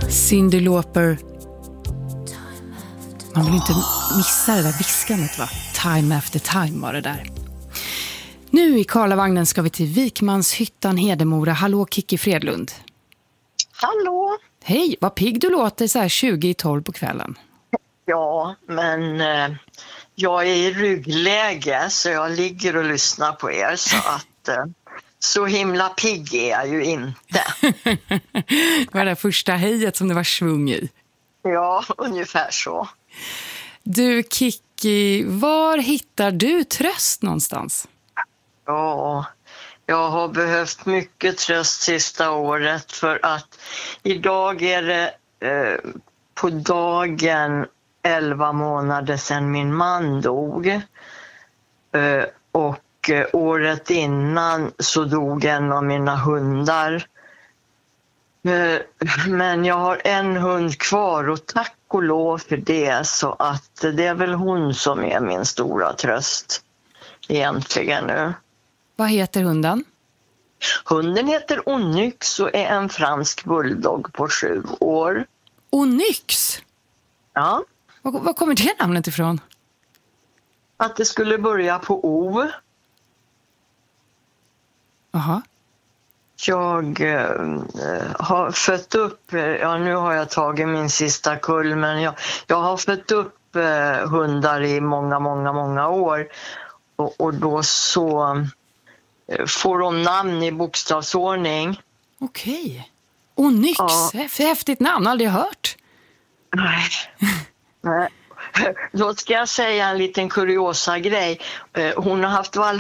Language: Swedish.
Cyndi Lauper. Man vill inte missa det där viskandet, va? Time after time var det där. Nu i Karlavagnen ska vi till Vikmanshyttan, Hedemora. Hallå, Kikki Fredlund. Hallå. Hej, vad pigg du låter så här 20:12 på kvällen. Ja, men jag är i ryggläge så jag ligger och lyssnar på er så att så himla pigg är jag ju inte. Det var det första hejet som det var svung i. Ja, ungefär så. Du Kikki, var hittar du tröst någonstans? Ja, jag har behövt mycket tröst sista året för att idag är det på dagen 11 månader sedan min man dog. Och året innan så dog en av mina hundar. Men jag har en hund kvar och tack och lov för det, så att det är väl hon som är min stora tröst egentligen nu. Vad heter hunden? Hunden heter Onyx och är en fransk bulldog på 7 år. Onyx? Ja. Var kommer det namnet ifrån? Att det skulle börja på O. Aha. Jag har fött upp, ja nu har jag tagit min sista kull, men jag har fött upp hundar i många år. Och då så får de namn i bokstavsordning. Okej. Onyx, ja. Häftigt namn, aldrig hört. Nej. Då ska jag säga en liten kuriosa grej. Hon har haft